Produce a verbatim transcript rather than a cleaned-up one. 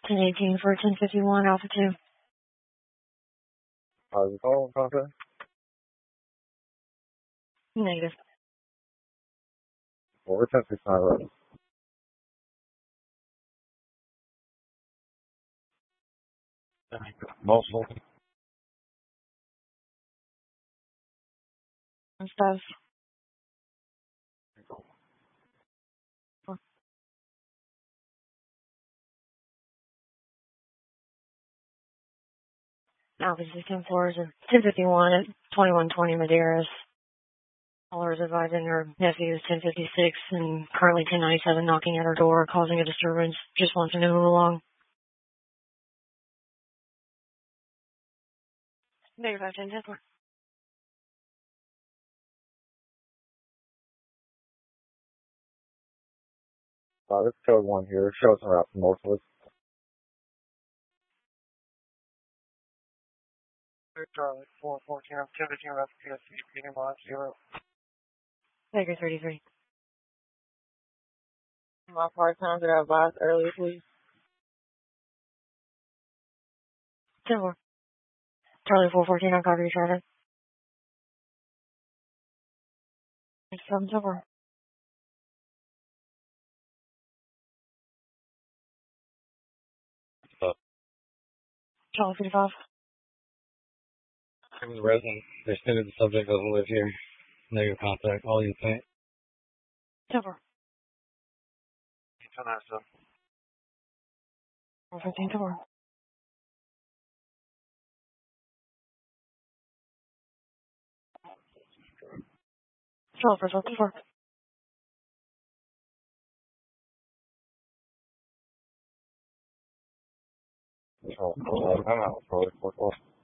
ten eighteen for ten fifty-one, Alpha two. How's the call, contact? Negative. Well, we're ten fifty-nine right. Multiple. And stuff. Alpha ten four is ten fifty-one at twenty-one twenty Madeiras. Callers advising her nephew is ten fifty-six and currently ten ninety-seven knocking at her door, causing a disturbance. Just wants to know who along. Negative five ten ten four. Uh, this is code one here. Show us around from Northwood. Charlie, four fourteen, I'm ten fifteen, P S C, Peter Mont, zero. Baker thirty-three. My part-time that I advised earlier, please. ten four. Charlie four fourteen on copy traffic. seven ten four. Uh, Charlie fifty-five. the resident, they stated the subject doesn't live here. Negative contact. All you think. ten four. ten ninety-seven. four fifteen ten four. Charlie for ten four. Oh, I'm out. Probably four, four.